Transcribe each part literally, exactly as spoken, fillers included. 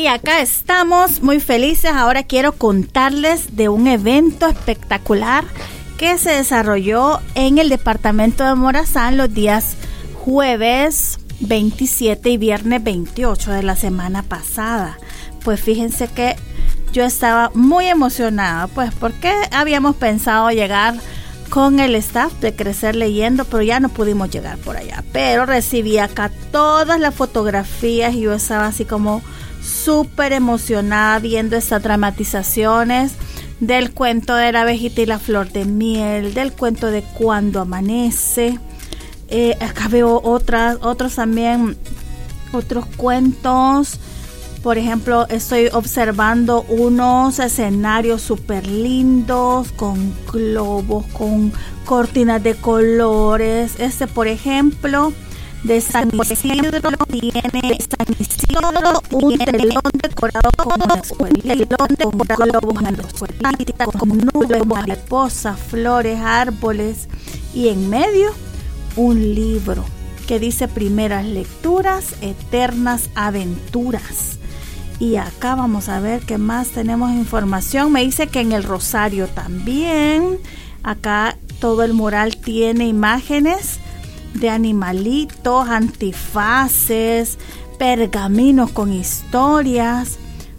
Sí, acá estamos muy felices. Ahora quiero contarles de un evento espectacular que se desarrolló en el departamento de Morazán los días jueves veintisiete y viernes veintiocho de la semana pasada. Pues fíjense que yo estaba muy emocionada, pues porque habíamos pensado llegar con el staff de Crecer Leyendo, pero ya no pudimos llegar por allá. Pero recibí acá todas las fotografías y yo estaba así como súper emocionada viendo estas dramatizaciones del cuento de la abejita y la flor de miel, del cuento de Cuando amanece. Eh, acá veo otras, otros también, otros cuentos. Por ejemplo, estoy observando unos escenarios súper lindos con globos, con cortinas de colores. Este, por ejemplo, de San Isidro, tiene San Isidro un telón decorado con una escuelita, con globos en la escuelita, con nubes, mariposas, flores, árboles y en medio un libro que dice Primeras Lecturas, Eternas Aventuras. Y acá vamos a ver qué más tenemos información. Me dice que en el Rosario también. Acá todo el mural tiene imágenes de animalitos, antifaces, pergaminos con historias.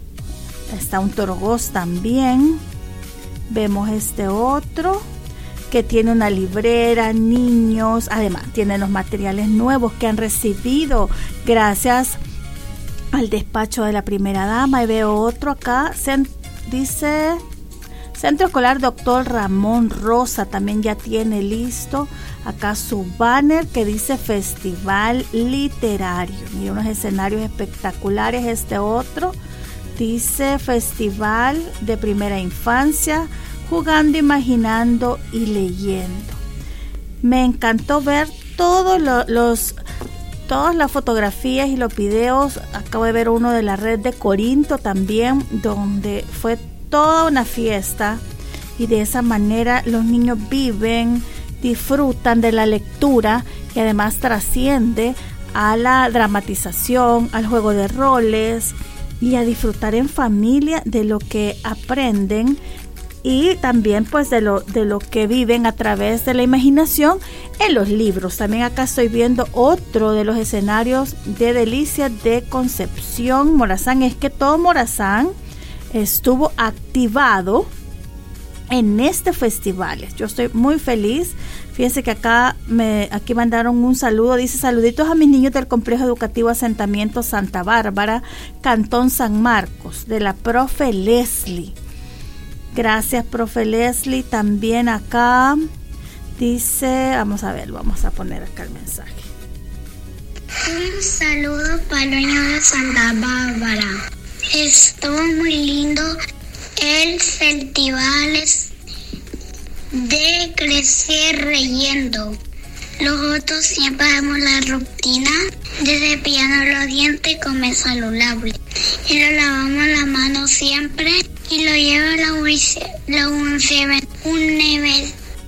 Está un torgós también. Vemos este otro que tiene una librera, niños. Además tiene los materiales nuevos que han recibido gracias al despacho de la primera dama. Y veo otro acá, Cent- dice Centro Escolar Doctor Ramón Rosa, también ya tiene listo acá su banner que dice Festival Literario. Mira, unos escenarios espectaculares. Este otro dice Festival de Primera Infancia, Jugando, Imaginando y Leyendo. Me encantó ver todos lo, los todas las fotografías y los videos. Acabo de ver uno de la red de Corinto también, donde fue toda una fiesta y de esa manera los niños viven, disfrutan de la lectura y además trasciende a la dramatización, al juego de roles y a disfrutar en familia de lo que aprenden y también pues de lo, de lo que viven a través de la imaginación en los libros. También acá estoy viendo otro de los escenarios de Delicias de Concepción, Morazán. Es que todo Morazán estuvo activado en este festival. Yo estoy muy feliz. Fíjense que acá me aquí mandaron un saludo. Dice: saluditos a mis niños del Complejo Educativo Asentamiento Santa Bárbara, Cantón San Marcos, de la profe Leslie. Gracias, profe Leslie. También acá dice, vamos a ver, vamos a poner acá el mensaje. Un saludo para los niños de Santa Bárbara. Estuvo muy lindo el festival de Crecer Leyendo. Nosotros siempre hacemos la rutina de cepillarnos los dientes con el saludable. Y lo lavamos las manos siempre y lo lleva a la U N C B.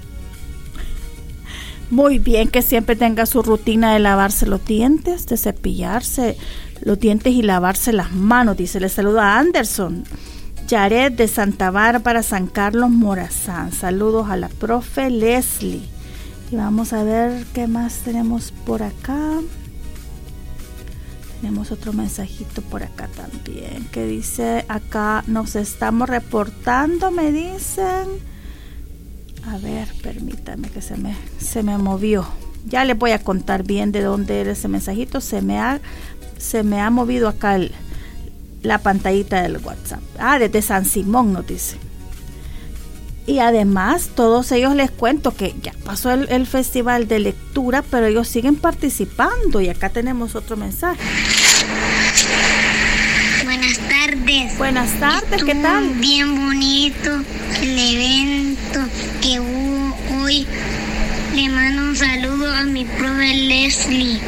Muy bien, que siempre tenga su rutina de lavarse los dientes, de cepillarse los dientes y lavarse las manos. Dice, le saluda Anderson Yaret de Santa Bárbara, San Carlos, Morazán. Saludos a la profe Leslie. Y vamos a ver qué más tenemos por acá. Tenemos otro mensajito por acá también que dice, acá nos estamos reportando, me dicen. A ver, permítame que se me, se me movió. Ya les voy a contar bien de dónde era ese mensajito. Se me ha, se me ha movido acá el, la pantallita del WhatsApp. Ah, desde San Simón nos dice. Y además, todos ellos les cuento que ya pasó el, el festival de lectura, pero ellos siguen participando. Y acá tenemos otro mensaje. Buenas tardes. Buenas tardes, Estuvo ¿qué tal? Bien bonito el evento que hubo hoy. Le mando un saludo a mi profe Leslie.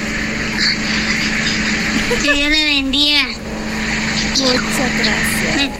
Que Dios le bendiga. Muchas gracias.